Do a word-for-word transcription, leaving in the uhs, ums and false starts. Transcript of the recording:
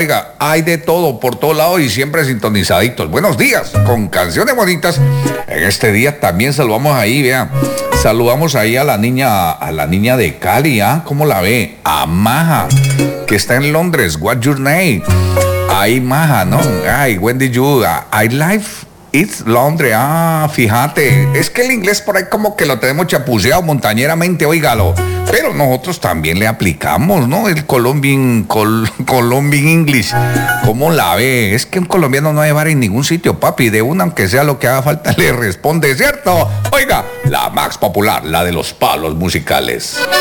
Oiga, hay de todo por todo lado y siempre sintonizaditos. Buenos días, con canciones bonitas. En este día también saludamos ahí, vean. Saludamos ahí a la niña, a la niña de Cali, ¿ah? ¿Cómo la ve? A Maja, que está en Londres. What's your name? Ahí Maja, ¿no? Ay, when did you? I life it's Londres. Ah, fíjate. Es que el inglés por ahí como que lo tenemos chapuceado montañeramente, óigalo. Pero nosotros también le aplicamos, ¿no? El Colombian, col, Colombian English. ¿Cómo la ve? Es que un colombiano no va a llevar en ningún sitio, papi. De una, aunque sea lo que haga falta, le responde, ¿cierto? Oiga, la más popular, la de los palos musicales.